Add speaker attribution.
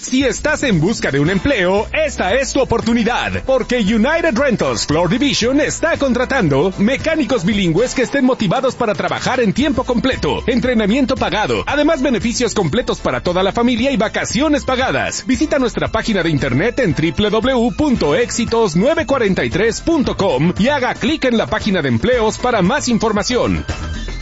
Speaker 1: Si estás en busca de un empleo, esta es tu oportunidad, porque United Rentals Floor Division está contratando mecánicos bilingües que estén motivados para trabajar en tiempo completo, entrenamiento pagado, además beneficios completos para toda la familia y vacaciones pagadas. Visita nuestra página de internet en www.exitos943.com y haga clic en la página de empleos para más información.